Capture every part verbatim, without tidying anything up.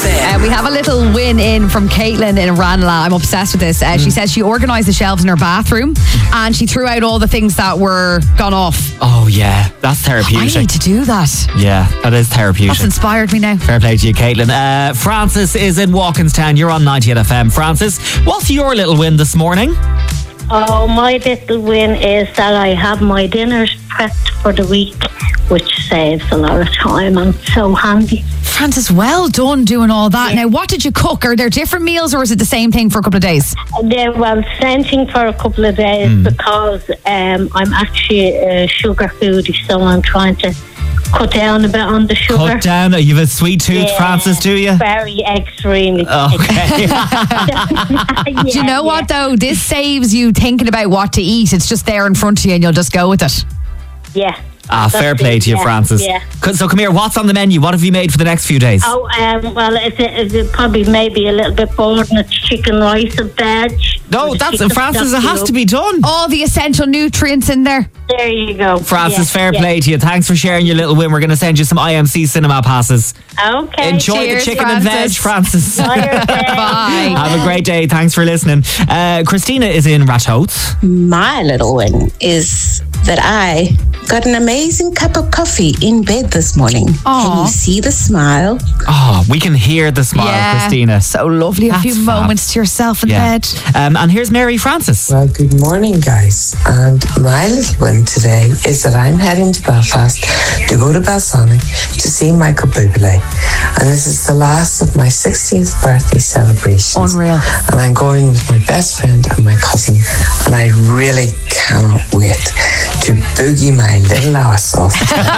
Uh, we have a little win in from Caitlin in Ranelagh. I'm obsessed with this. Uh, mm. She says she organised the shelves in her bathroom and she threw out all the things that were gone off. Oh, yeah. That's therapeutic. I need to do that. Yeah, that is therapeutic. That's inspired me now. Fair play to you, Caitlin. Uh, Francis is in Walkinstown. You're on ninety-eight F M. Francis, what's your little win this morning? Oh, my little win is that I have my dinners prepped for the week, which saves a lot of time and it's so handy. Francis, well done doing all that. Yeah. Now, what did you cook? Are there different meals or is it the same thing for a couple of days? Yeah, well, same thing for a couple of days mm. because um, I'm actually a sugar foodie, so I'm trying to cut down a bit on the sugar. Cut down? You have a sweet tooth, yeah, Francis, do you? Very extremely. Okay. yeah, do you know yeah. what, though? This saves you thinking about what to eat. It's just there in front of you and you'll just go with it. Yeah. Ah, fair play it, to you, yeah, Francis. Yeah. So come here, what's on the menu? What have you made for the next few days? Oh, um, well, it's, it's, it's probably maybe a little bit bored and it's chicken rice and veg. No, that's Francis, it has to be done. All the essential nutrients in there. There you go. Francis, yeah, fair yeah. play to you. Thanks for sharing your little win. We're going to send you some I M C cinema passes. Okay. Enjoy Cheers, the chicken Francis. and veg, Francis. Bye. Have a great day. Thanks for listening. Uh, Christina is in Ratoath. My little win is that I got an amazing cup of coffee in bed this morning. Aww. Can you see the smile? Oh, we can hear the smile, yeah, Christina. So lovely. That's a few fab. moments to yourself in yeah. bed. Um, and here's Mary Francis. Well, good morning, guys. And my little win today is that I'm heading to Belfast to go to Balsonic to see Michael Bublé. And this is the last of my sixtieth birthday celebrations. Unreal. And I'm going with my best friend and my cousin. And I really cannot wait to boogie my little ass off.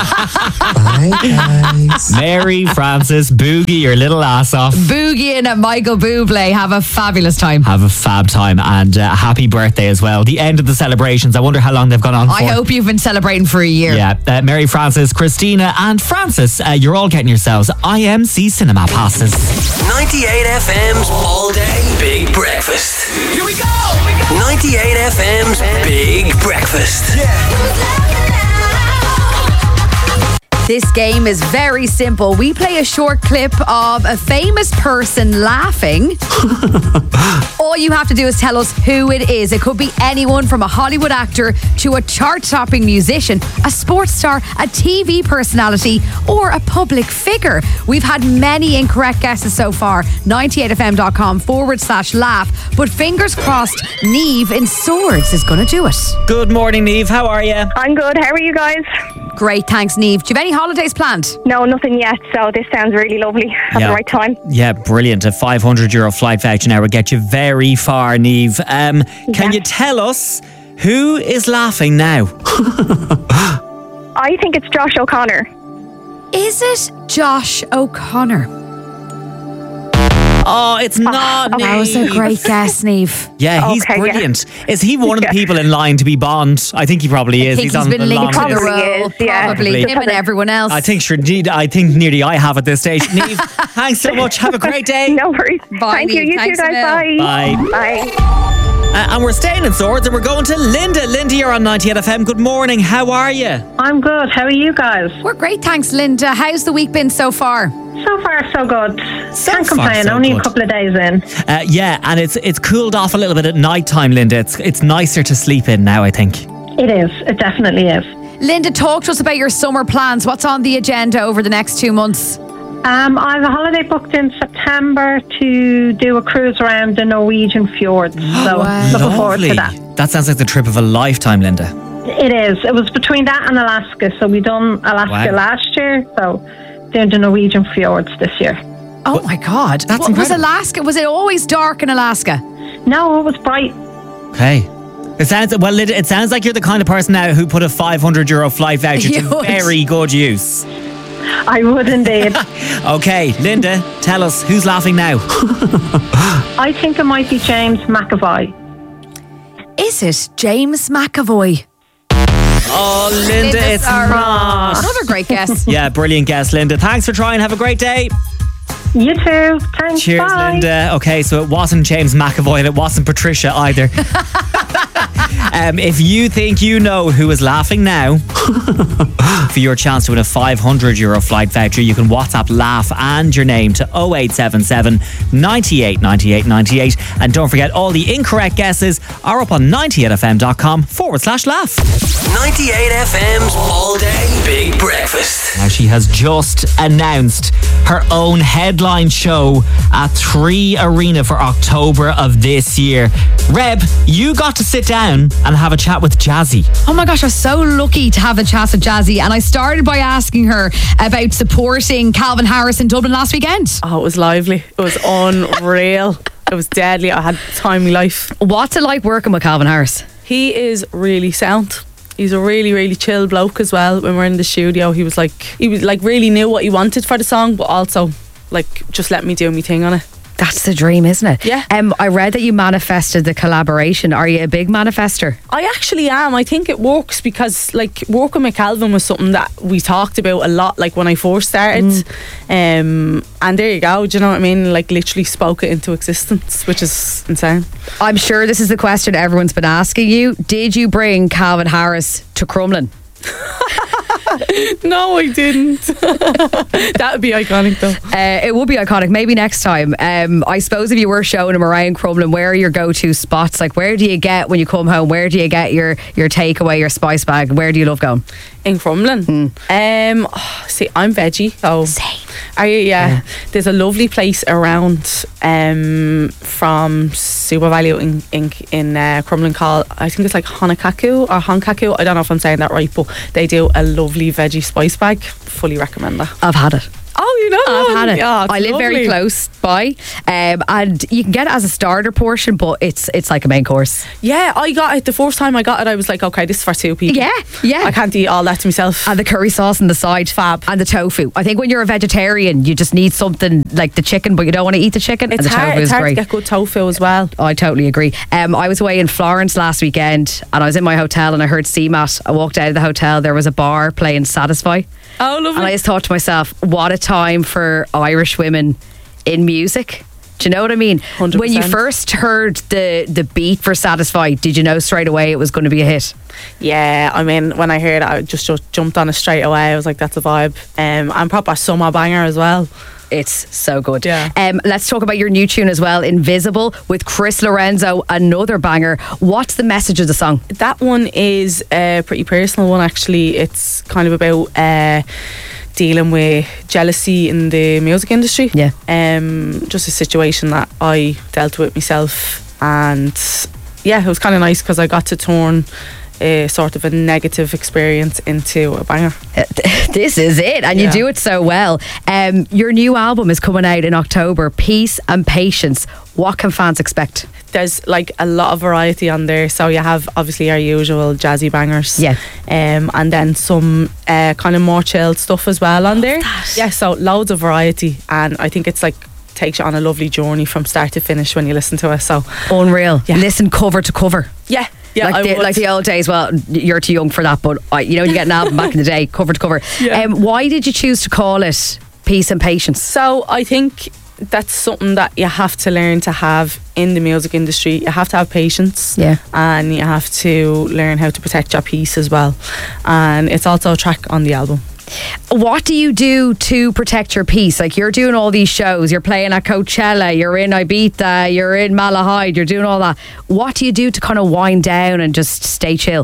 Bye, guys. Mary Francis, boogie your little ass off. Boogieing at Michael Bublé. Have a fabulous time. Have a fab time and uh, happy birthday as well. The end of the celebrations. I wonder how long they've gone on for. I hope you've been celebrating for a year. Yeah, uh, Mary Francis, Christina and Francis, uh, you're all getting yourselves I M C cinema passes. ninety-eight F M's All Day Big Breakfast. Here we go! Here we go. ninety-eight F M's Big Breakfast. Yeah. This game is very simple. We play a short clip of a famous person laughing. All you have to do is tell us who it is. It could be anyone from a Hollywood actor to a chart-topping musician, a sports star, a T V personality, or a public figure. We've had many incorrect guesses so far. ninety-eight F M dot com forward slash laugh. But fingers crossed, Niamh in Swords is going to do it. Good morning, Niamh. How are you? I'm good. How are you guys? Great, thanks, Niamh. Do you have any holidays planned? No, nothing yet. So this sounds really lovely at yeah. the right time. Yeah, brilliant. A five hundred euro flight voucher now will get you very far, Niamh. Um, can yeah. you tell us who is laughing now? I think it's Josh O'Connor. Is it Josh O'Connor? Oh, it's not, okay. Niamh. That was a great guess, Niamh. Yeah, he's Okay, brilliant. yeah. Is he one of the people in line to be Bond? I think he probably is. I think he's, he's on been the linked long to the list. Probably role. is, yeah. Probably Probably. him and everyone else. I think sure, I think nearly I have at this stage. Niamh, thanks so much. Have a great day. No worries. Bye, Thank you. Niamh. You Thanks too, a guys. mil. Bye. Bye. Bye. Uh, and we're staying in Swords and we're going to Linda. Linda, you're on ninety-eight F M. Good morning. How are you? I'm good. How are you guys? We're great, thanks, Linda. How's the week been so far? So far, so good. So Can't far, complain. so Only good. a couple of days in. Uh, yeah, and it's it's cooled off a little bit at night time, Linda. It's it's nicer to sleep in now, I think. It is. It definitely is. Linda, talk to us about your summer plans. What's on the agenda over the next two months? Um, I have a holiday booked in September to do a cruise around the Norwegian fjords. So wow. looking forward Lovely. to that. That sounds like the trip of a lifetime, Linda. It is. It was between that and Alaska. So we done Alaska Wow. last year. So doing the Norwegian fjords this year. Oh my God. That's what was incredible. Alaska? Was it always dark in Alaska? No, it was bright. Okay. It sounds well. Linda, it sounds like you're the kind of person now who put a five hundred euro flight voucher You to would. very good use. I would indeed. Okay, Linda, tell us who's laughing now. I think it might be James McAvoy. Is it James McAvoy? Oh, Linda, Linda, it's sorry. not. Another great guess. Yeah, brilliant guess, Linda. Thanks for trying. Have a great day. You too. Thanks. Cheers, Bye. Linda. Okay, so it wasn't James McAvoy and it wasn't Patricia either. Um, if you think you know who is laughing now, for your chance to win a five hundred euro flight voucher, you can WhatsApp laugh and your name to oh eight seven seven, ninety-eight, ninety-eight, ninety-eight. And don't forget, all the incorrect guesses are up on ninety-eight-fm.com forward slash laugh. ninety-eight F M's All Day Big Breakfast. Now, she has just announced her own headline show at Three Arena for October of this year. Reb, you got to sit down and have a chat with Jazzy. Oh my gosh, I was so lucky to have a chat with Jazzy, and I started by asking her about supporting Calvin Harris in Dublin last weekend. Oh, it was lively. It was unreal. It was deadly. I had the time of my life. What's it like working with Calvin Harris? He is really sound. He's a really, really chill bloke as well. When we're in the studio, he was like, he was like really knew what he wanted for the song, but also like just let me do my thing on it. That's the dream, isn't it? Yeah. Um, I read that you manifested the collaboration. Are you a big manifester? I actually am. I think it works because like working with Calvin was something that we talked about a lot, like when I first started. Mm. Um, and there you go, do you know what I mean? Like literally spoke it into existence, which is insane. I'm sure this is the question everyone's been asking you. Did you bring Calvin Harris to Crumlin? No, I didn't. That would be iconic though. Uh, it would be iconic. Maybe next time. Um, I suppose if you were showing him around Crumlin, where are your go-to spots? Like, where do you get when you come home? Where do you get your your takeaway, your spice bag? Where do you love going? In Crumlin. Mm. Um, oh, see, I'm veggie. So Same. Are you? Yeah. yeah. There's a lovely place around um, from Super Value in in, in uh, Crumlin called, I think it's like Honkaku or Honkaku. I don't know if I'm saying that right, but they do a lovely veggie spice bag. Fully recommend that. I've had it. Oh, you know, I've had it. Yeah, I live lovely. very close by, um, and you can get it as a starter portion, but it's it's like a main course. Yeah, I got it the first time I got it. I was like, okay, this is for two people. Yeah, yeah. I can't eat all that to myself. And the curry sauce on the side, fab, and the tofu. I think when you're a vegetarian, you just need something like the chicken, but you don't want to eat the chicken. It's and the hard. tofu It's is hard great. to get good tofu as well. I totally agree. Um, I was away in Florence last weekend, and I was in my hotel, and I heard C MAT. I walked out of the hotel. There was a bar playing Satisfy. Oh, lovely. And I just thought to myself, what a time for Irish women in music. Do you know what I mean? one hundred percent. When you first heard the, the beat for Satisfy, did you know straight away it was going to be a hit? Yeah, I mean, when I heard it, I just, just jumped on it straight away. I was like, that's a vibe. Um, and proper summer banger as well. It's so good. Yeah. Um, let's talk about your new tune as well, Invisible, with Chris Lorenzo, another banger. What's the message of the song? That one is a pretty personal one, actually. It's kind of about uh, dealing with jealousy in the music industry. Yeah. Um, just a situation that I dealt with myself. And yeah, it was kind of nice because I got to turn a sort of a negative experience into a banger. This is it, and Yeah. you do it so well. Um, your new album is coming out in October, Peace and Patience. What can fans expect? There's like a lot of variety on there. So you have obviously our usual jazzy bangers. Yeah. Um, and then some uh, kind of more chilled stuff as well on there. that. Yeah, so loads of variety. And I think it's like takes you on a lovely journey from start to finish when you listen to it. So Unreal. Yeah. Listen cover to cover. yeah. Yeah, like, I the, would. like the old days. Well, you're too young for that, but I, you know, you get an album back in the day, cover to cover. Yeah. Um, why did you choose to call it Peace and Patience? So I think that's something that you have to learn to have in the music industry. You have to have patience. Yeah. And you have to learn how to protect your peace as well. And it's also a track on the album. What do you do to protect your peace? Like, you're doing all these shows, you're playing at Coachella, you're in Ibiza, you're in Malahide, you're doing all that. What do you do to kind of wind down and just stay chill?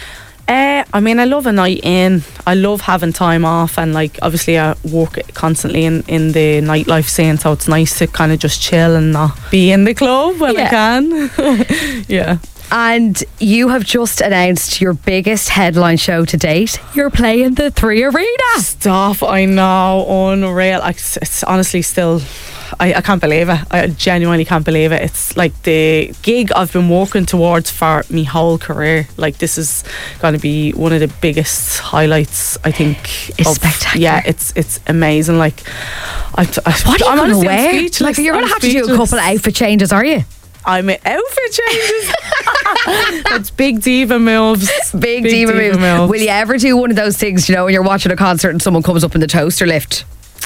Uh, I mean, I love a night in. I love having time off, and like obviously I work constantly in, in the nightlife scene, so it's nice to kind of just chill and not be in the club when Yeah. I can. Yeah. And you have just announced your biggest headline show to date. You're playing the Three Arena. Stop, I know, unreal. I, it's honestly still, I, I can't believe it. I genuinely can't believe it. It's like the gig I've been working towards for my whole career. Like, this is going to be one of the biggest highlights, I think. It's of, spectacular. Yeah, it's it's amazing. Like, I, I, What are you I'm going to honestly, I'm wear? speechless. Like, you're going I'm to have to do a speechless. couple of outfit changes, are you? I'm in outfit changes. That's big diva moves. Big, diva, move. moves. Will you ever do one of those things, you know, when you're watching a concert and someone comes up in the toaster lift?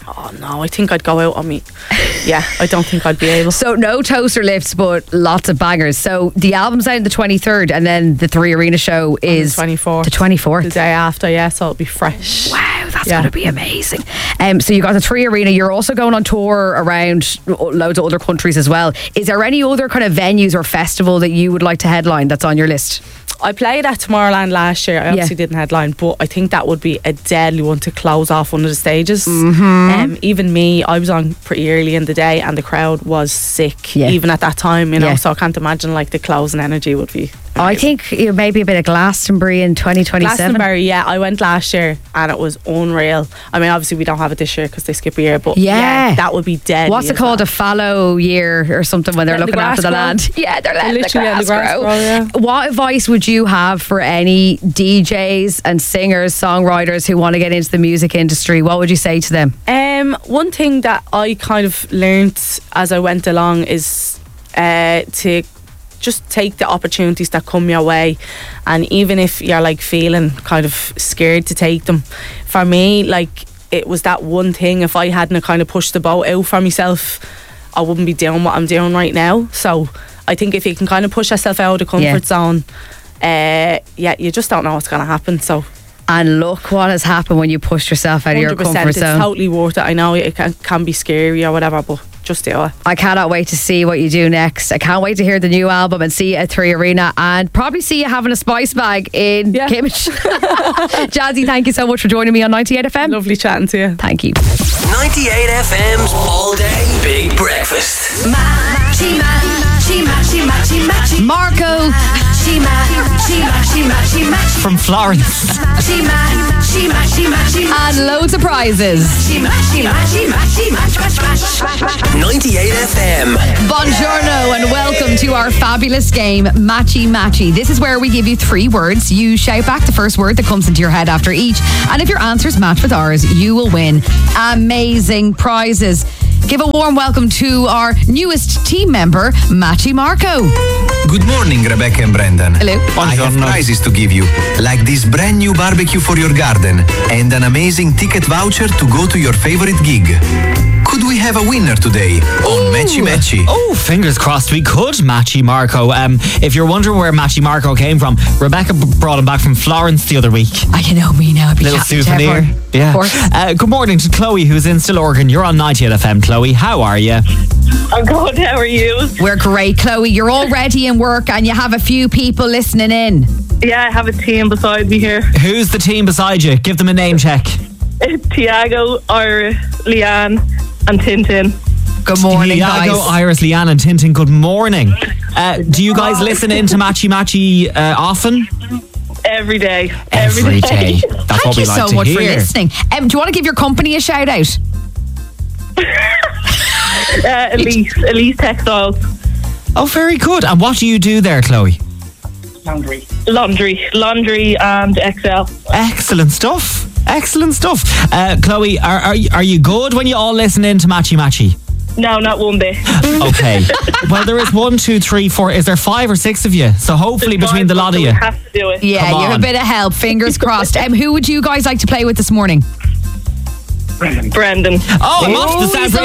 Oh no, I think I'd go out on me. Yeah, I don't think I'd be able. So no toaster lifts, but lots of bangers. So the album's out on the twenty-third, and then the Three Arena show is the twenty-fourth. The twenty-fourth. The day after, yeah, so it'll be fresh. Wow, that's Yeah. going to be amazing. Um, so you got the Three Arena. You're also going on tour around loads of other countries as well. Is there any other kind of venues or festival that you would like to headline that's on your list? I played at Tomorrowland last year. I obviously Yeah. didn't headline, but I think that would be a deadly one to close off one of the stages. Mm-hmm. Um, even me, I was on pretty early in the day, and the crowd was sick. Yeah. Even at that time, you know. Yeah. So I can't imagine like the closing energy would be. I think you know, maybe a bit of Glastonbury in twenty twenty-seven. Glastonbury, yeah, I went last year and it was unreal. I mean, obviously we don't have it this year because they skip a year, but yeah, Yeah. that would be dead. What's it called? A fallow year or something when they're Letting the looking after the grass land. grow. Yeah, they're letting They're the literally grass, letting the grass grow. grow, yeah. What advice would you have for any D Js and singers, songwriters who want to get into the music industry? What would you say to them? Um, one thing that I kind of learned as I went along is uh, to just take the opportunities that come your way, and even if you're like feeling kind of scared to take them, for me, like it was that one thing. If I hadn't kind of pushed the boat out for myself, I wouldn't be doing what I'm doing right now. So I think if you can kind of push yourself out of the comfort Yeah. zone, uh, yeah, you just don't know what's going to happen. So And look what has happened when you pushed yourself out of your one hundred percent, comfort it's zone. totally worth it. I know it can, can be scary or whatever, but just do it. I cannot wait to see what you do next. I can't wait to hear the new album and see you at Three Arena, and probably see you having a spice bag in Yeah. Kimmage. Jazzy, thank you so much for joining me on ninety-eight F M. Lovely chatting to you. Thank you. ninety-eight F M's All Day Big Breakfast. Matchy, matchy, matchy, matchy, matchy. Marco Matchy, matchy, matchy, matchy, matchy. From Florence. Matchy, matchy, matchy, matchy, and loads of prizes. matchy, matchy, matchy, matchy, match, match, match, match. ninety-eight F M. Buongiorno and welcome to our fabulous game, Matchy Matchy. This is where we give you three words. You shout back the first word that comes into your head after each, and if your answers match with ours, you will win amazing prizes. Give a warm welcome to our newest team member, Matchy Marco. Good morning, Rebecca and Brendan. Hello. I have Buongiorno. prizes to give you, like this brand new barbecue for your garden and an amazing ticket voucher to go to your favorite gig. Could we have a winner today on Matchy Matchy? Oh, fingers crossed we could, Matchy Marco. Um, if you're wondering where Matchy Marco came from, Rebecca b- brought him back from Florence the other week. I you know me now. I'd be Little chatting to souvenir. everyone. Yeah. Of course. Uh, good morning to Chloe, who's in Stillorgan. You're on ninety-eight F M, Chloe. How are you? I'm good, how are you? We're great, Chloe. You're all ready in work and you have a few people listening in. Yeah, I have a team beside me here. Who's the team beside you? Give them a name check. Tiago, Ira, Leanne, and Tintin. Good morning, Iago, guys. Iris, Leanne and Tintin, good morning. Uh, do you guys listen into Matchy Matchy uh, often? Every day. Every day. That's Thank what we you like so to much hear. for listening. Um, do you want to give your company a shout out? Uh, Elise, Elise Textiles. Oh, very good. And what do you do there, Chloe? Laundry. Laundry. Laundry and X L. Excellent stuff. Excellent stuff. Uh, Chloe, are, are, you- are you good when you all listen in to Matchy Matchy? No, not one bit. Okay. Well, there is one, two, three, four. Is there five or six of you? So hopefully There's between five the of us, lot of so you. we have to do it. Yeah, Come you have a on. bit of help. Fingers crossed. Um, who would you guys like to play with this morning? Brendan. Oh, I'm off to Oh, San he's off